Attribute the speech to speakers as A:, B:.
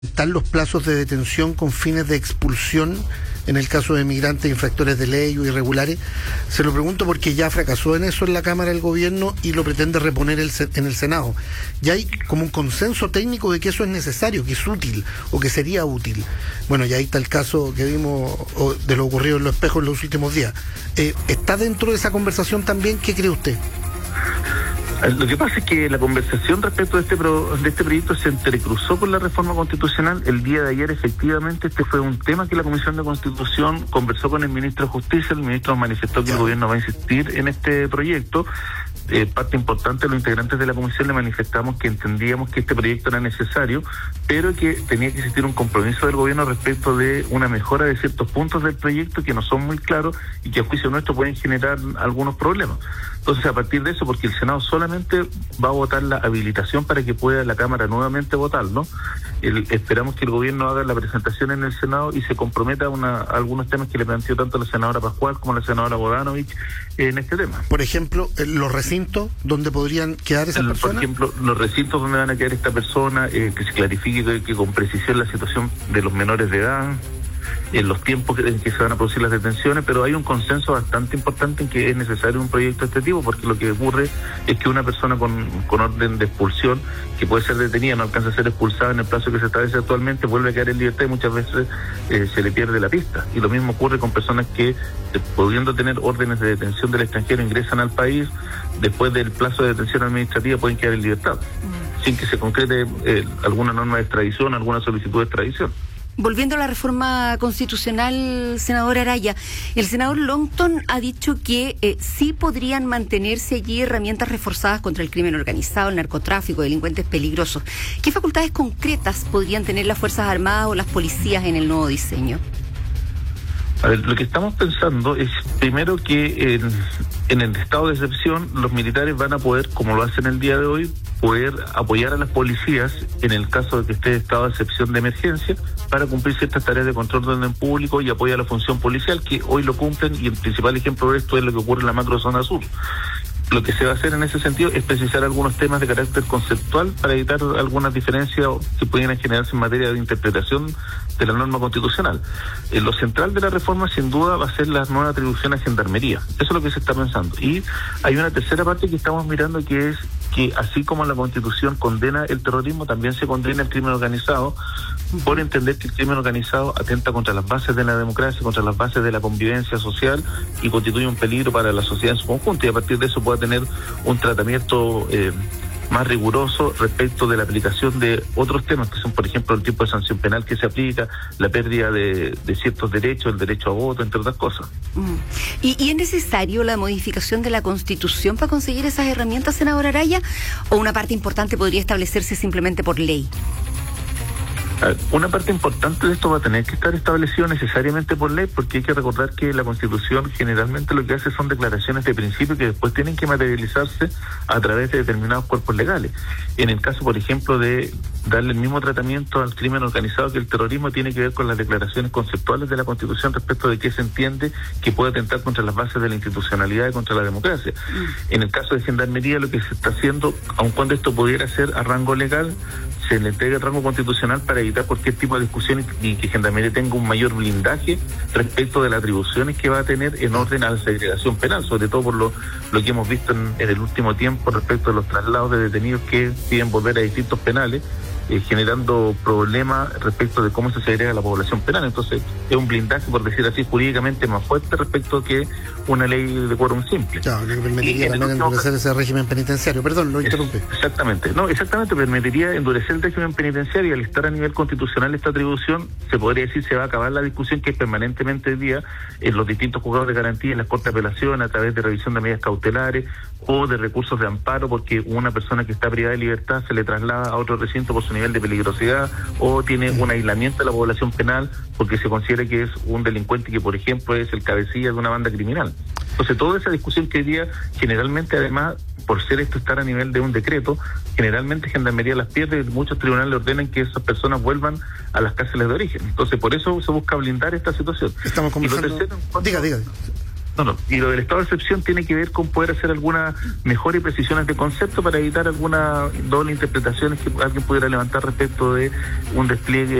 A: ¿Están los plazos de detención con fines de expulsión en el caso de migrantes, infractores de ley o irregulares? Se lo pregunto porque ya fracasó en eso en la Cámara del Gobierno y lo pretende reponer en el Senado. Ya hay como un consenso técnico de que eso es necesario, que es útil o que sería útil. Bueno, ya ahí está el caso que vimos de lo ocurrido en Los Espejos en los últimos días. ¿Está dentro de esa conversación también? ¿Qué cree usted?
B: Lo que pasa es que la conversación respecto de este proyecto se entrecruzó con la reforma constitucional. El día de ayer, efectivamente, este fue un tema que la Comisión de Constitución conversó con el ministro de Justicia. El ministro manifestó que el gobierno va a insistir en este proyecto. Parte importante de los integrantes de la comisión le manifestamos que entendíamos que este proyecto era necesario, pero que tenía que existir un compromiso del gobierno respecto de una mejora de ciertos puntos del proyecto que no son muy claros y que a juicio nuestro pueden generar algunos problemas. Entonces, a partir de eso, porque el Senado solamente va a votar la habilitación para que pueda la Cámara nuevamente votar, ¿no? Esperamos que el gobierno haga la presentación en el Senado y se comprometa a algunos temas que le planteó tanto la senadora Pascual como la senadora Bodanovich en este tema.
A: Por ejemplo, los recintos donde podrían quedar esas personas.
B: Por ejemplo, los recintos donde van a quedar esta persona, que se clarifique que con precisión la situación de los menores de edad, en los tiempos en que se van a producir las detenciones, pero hay un consenso bastante importante en que es necesario un proyecto de este tipo, porque lo que ocurre es que una persona con orden de expulsión, que puede ser detenida, no alcanza a ser expulsada en el plazo que se establece actualmente, vuelve a quedar en libertad y muchas veces se le pierde la pista. Y lo mismo ocurre con personas que, pudiendo tener órdenes de detención del extranjero, ingresan al país, después del plazo de detención administrativa pueden quedar en libertad, sin que se concrete alguna norma de extradición, alguna solicitud de extradición.
C: Volviendo a la reforma constitucional, senadora Araya, el senador Longton ha dicho que sí podrían mantenerse allí herramientas reforzadas contra el crimen organizado, el narcotráfico, delincuentes peligrosos. ¿Qué facultades concretas podrían tener las Fuerzas Armadas o las policías en el nuevo diseño?
B: A ver, lo que estamos pensando es, primero, que en el estado de excepción los militares van a poder, como lo hacen el día de hoy, poder apoyar a las policías en el caso de que esté en estado de excepción de emergencia para cumplir ciertas tareas de control de orden público y apoyar a la función policial, que hoy lo cumplen, y el principal ejemplo de esto es lo que ocurre en la macrozona sur. Lo que se va a hacer en ese sentido es precisar algunos temas de carácter conceptual para evitar algunas diferencias que pudieran generarse en materia de interpretación de la norma constitucional. Lo central de la reforma, sin duda, va a ser la nueva atribución a Gendarmería. Eso es lo que se está pensando. Y hay una tercera parte que estamos mirando, que es que así como la Constitución condena el terrorismo, también se condena el crimen organizado, por entender que el crimen organizado atenta contra las bases de la democracia, contra las bases de la convivencia social y constituye un peligro para la sociedad en su conjunto, y a partir de eso pueda tener un tratamiento más riguroso respecto de la aplicación de otros temas, que son, por ejemplo, el tipo de sanción penal que se aplica, la pérdida de ciertos derechos, el derecho a voto, entre otras cosas.
C: ¿Y es necesario la modificación de la Constitución para conseguir esas herramientas, senadora Araya? ¿O una parte importante podría establecerse simplemente por ley?
B: Una parte importante de esto va a tener que estar establecido necesariamente por ley, porque hay que recordar que la Constitución generalmente lo que hace son declaraciones de principio que después tienen que materializarse a través de determinados cuerpos legales. En el caso, por ejemplo, de darle el mismo tratamiento al crimen organizado que el terrorismo, tiene que ver con las declaraciones conceptuales de la Constitución respecto de qué se entiende que puede atentar contra las bases de la institucionalidad y contra la democracia. En el caso de Gendarmería, lo que se está haciendo, aun cuando esto pudiera ser a rango legal, se le entrega el rango constitucional para evitar cualquier tipo de discusión y que Gendarmería tenga un mayor blindaje respecto de las atribuciones que va a tener en orden a la segregación penal, sobre todo por lo que hemos visto en el último tiempo respecto de los traslados de detenidos que piden volver a distintos penales, generando problemas respecto de cómo se segrega la población penal. Entonces es un blindaje, por decir así, jurídicamente más fuerte respecto que una ley de quórum simple.
A: Claro, que permitiría también endurecer ese régimen penitenciario. Perdón, lo interrumpí.
B: Exactamente, permitiría endurecer el régimen penitenciario, y al estar a nivel constitucional esta atribución, se podría decir, se va a acabar la discusión que es permanentemente hoy día en los distintos juzgados de garantía, en las cortes de apelación, a través de revisión de medidas cautelares o de recursos de amparo, porque una persona que está privada de libertad se le traslada a otro recinto por su nivel de peligrosidad, o tiene un aislamiento de la población penal porque se considera que es un delincuente que, por ejemplo, es el cabecilla de una banda criminal. Entonces, toda esa discusión que hoy día, generalmente, además, por ser esto estar a nivel de un decreto, generalmente Gendarmería las pierde y muchos tribunales ordenan que esas personas vuelvan a las cárceles de origen. Entonces, por eso se busca blindar esta situación.
A: Estamos conversando...
B: Y lo tercero,
A: Diga.
B: No. Y lo del estado de excepción tiene que ver con poder hacer algunas mejores precisiones de concepto para evitar alguna doble interpretaciones que alguien pudiera levantar respecto de un despliegue